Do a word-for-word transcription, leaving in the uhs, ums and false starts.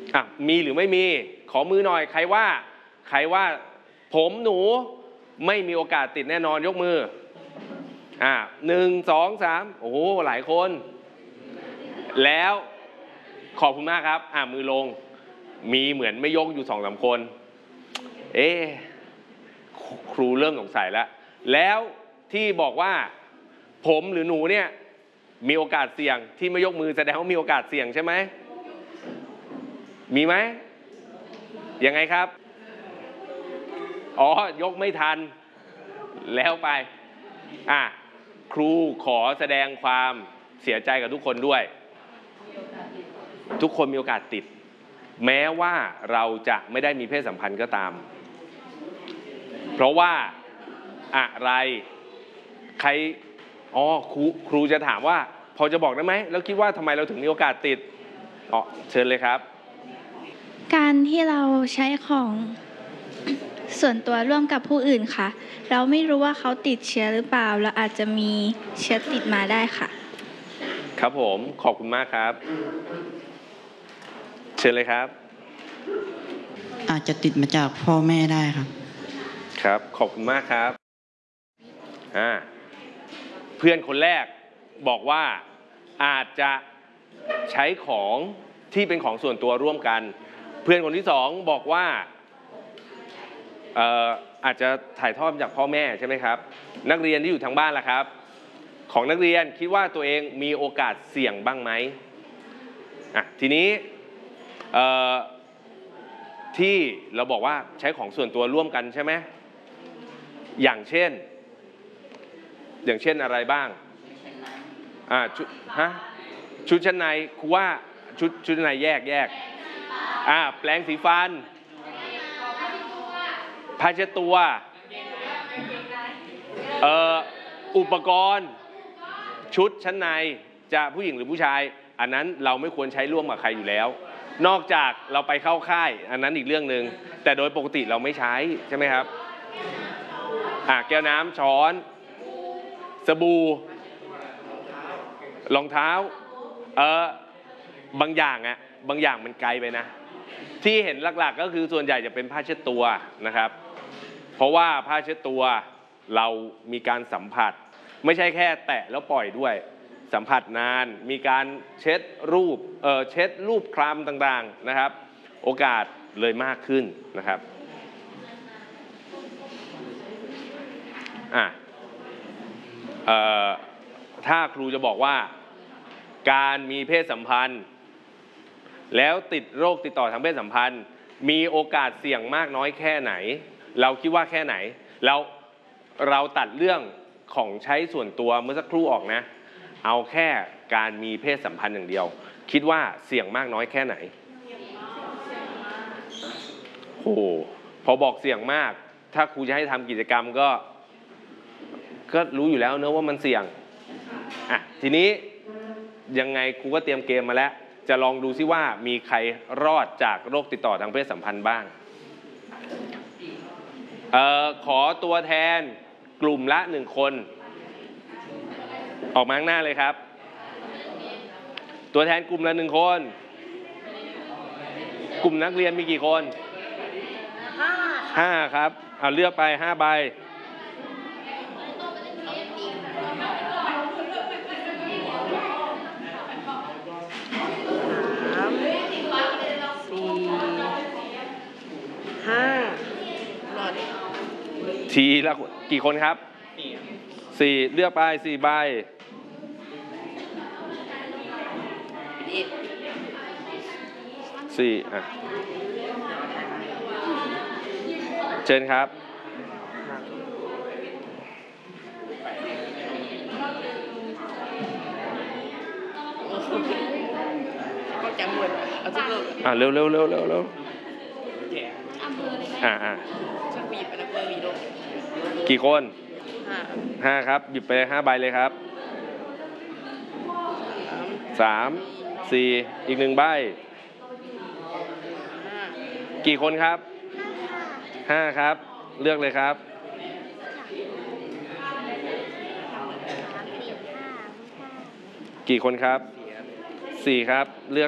อ่ะมีหรือไม่มีขอมือหน่อยใครว่าใครว่าผมหนูไม่มีโอกาสติดแน่นอนยกมืออ่ะหนึ่งสองสามโอ้โหหลายคนแล้วขอบคุณมากครับอ่ะมือลงมีเหมือนไม่ยกอยู่สองสามคนเอ๊ะครูเริ่มสงสัยแล้วแล้วที่บอกว่าผมหรือหนูเนี่ยมีโอกาสเสี่ยงที่ไม่ยกมือแสดงว่ามีโอกาสเสี่ยงใช่ไหมมีไหมยังไงครับอ๋อยกไม่ทันแล้วไปอ่ะครูขอแสดงความเสียใจกับทุกคนด้วยทุกคนมีโอกาสติดแม้ว่าเราจะไม่ได้มีเพศสัมพันธ์ก็ตามเพราะว่าอะไรใครอ๋อครูครูจะถามว่าพอจะบอกได้ไหมแล้วคิดว่าทำไมเราถึงมีโอกาสติดอ๋อเชิญเลยครับการที่เราใช้ของส่วนตัวร่วมกับผู้อื่นค่ะเราไม่รู้ว่าเขาติดเชื้อหรือเปล่าเราอาจจะมีเชื้อติดมาได้ค่ะครับผมขอบคุณมากครับเชิญเลยครับอาจจะติดมาจากพ่อแม่ได้ครับครับขอบคุณมากครับอ่าเพื่อนคนแรกบอกว่าอาจจะใช้ของที่เป็นของส่วนตัวร่วมกันเพื่อนคนที่สองบอกว่าเอ่ออาจจะถ่ายทอดจากพ่อแม่ใช่ไหมครับนักเรียนที่อยู่ทางบ้านล่ะครับของนักเรียนคิดว่าตัวเองมีโอกาสเสี่ยงบ้างไหมอ่ะทีนี้เอ่อที่เราบอกว่าใช้ของส่วนตัวร่วมกันใช่ไหมอย่างเช่นอย่างเช่นอะไรบ้างอ่าชุดฮะชุดชั้นในครูว่าชุดชุดชั้นในแยกแยกอ่าแปรงสีฟันผ้าเช็ดตัวเอ่ออุปกรณ์ชุดชั้นในจะผู้หญิงหรือผู้ชายอันนั้นเราไม่ควรใช้ร่วมกับใครอยู่แล้วนอกจากเราไปเข้าค่ายอันนั้นอีกเรื่องนึงแต่โดยปกติเราไม่ใช้ใช่ไหมครับอ่าแก้วน้ำช้อนสบู่รองเท้าเออบางอย่างอะบางอย่างมันไกลไปนะที่เห็นหลักๆก็คือส่วนใหญ่จะเป็นผ้าเช็ดตัวนะครับเพราะว่าผ้าเช็ดตัวเรามีการสัมผัสไม่ใช่แค่แตะแล้วปล่อยด้วยสัมผัสนานมีการเช็ดรูปเออเช็ดรูปคลำต่างๆนะครับโอกาสเลยมากขึ้นนะครับอ่ะเอ่อถ้าครูจะบอกว่าการมีเพศสัมพันธ์แล้วติดโรคติดต่อทางเพศสัมพันธ์มีโอกาสเสี่ยงมากน้อยแค่ไหนเราคิดว่าแค่ไหนเราเราตัดเรื่องของใช้ส่วนตัวเมื่อสักครู่ออกนะเอาแค่การมีเพศสัมพันธ์อย่างเดียวคิดว่าเสี่ยงมากน้อยแค่ไหนโอ้พอบอกเสี่ยงมากถ้าครูจะให้ทำกิจกรรมก็ก็รู้อยู่แล้วเนอะว่ามันเสี่ยงอ่ะทีนี้ยังไงครูก็เตรียมเกมมาแล้วจะลองดูซิว่ามีใครรอดจากโรคติดต่อทางเพศสัมพันธ์บ้างเอ่อขอตัวแทนกลุ่มละหนึ่งคนออกมาข้างหน้าเลยครับตัวแทนกลุ่มละหนึ่งคนกลุ่มนักเรียนมีกี่คนห้าครับเอาเลือกไปห้าใบทีละกี่คนครับสี่เลือกไปสี่ใบสี่อ่ะเชิญครับอ่ะเร็วเร็วเร็วเร็วเร็วอ่าอ่ากี่คนห้าครับหยิบไปห้าใบเลยครับสามสี่อีกหนึ่งใบกี่คนครับห้าครับเลือกเลยครับกี่คนครับสี่ครับเลือก